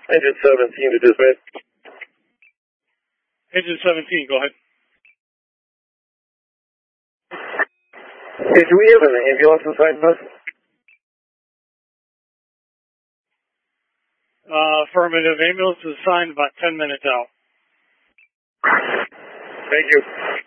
Engine 17 to dismiss. Engine 17, go ahead. Hey, do we have an ambulance assigned to us? Affirmative. Ambulance is assigned about 10 minutes out. Thank you.